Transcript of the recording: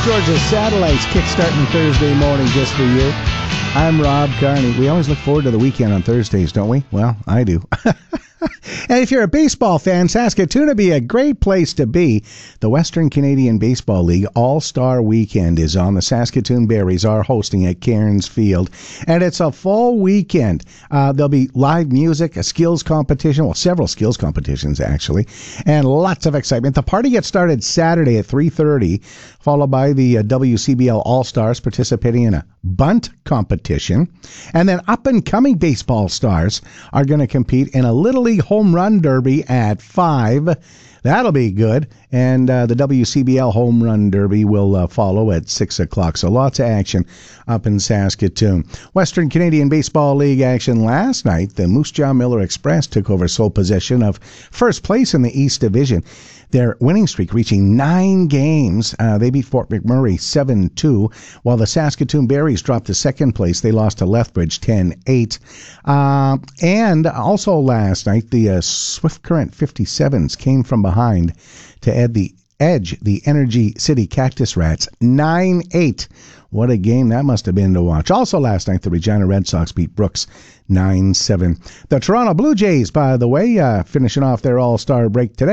Georgia Satellites kickstarting Thursday morning just for you. I'm Rob Carney. We always look forward to the weekend on Thursdays, don't we? Well, I do. And if you're a baseball fan, Saskatoon would be a great place to be. The Western Canadian Baseball League All-Star Weekend is on. The Saskatoon Berries are hosting at Cairns Field, and it's a full weekend. There'll be live music, a skills competition, well, several skills competitions, actually, and lots of excitement. The party gets started Saturday at 3:30, followed by the WCBL All-Stars participating in a bunt competition, and then up-and-coming baseball stars are going to compete in a Little League Home Run Derby at 5. That'll be good. And the WCBL Home Run Derby will follow at 6 o'clock. So lots of action up in Saskatoon. Western Canadian Baseball League action last night. The Moose Jaw Miller Express took over sole possession of first place in the East Division. Their winning streak reaching 9 games. They beat Fort McMurray 7-2, while the Saskatoon Berries dropped to second place. They lost to Lethbridge 10-8. And also last night, the Swift Current 57s came from behind to edge the Energy City Cactus Rats 9-8. What a game that must have been to watch. Also last night, the Regina Red Sox beat Brooks 9-7. The Toronto Blue Jays, by the way, finishing off their All-Star break today.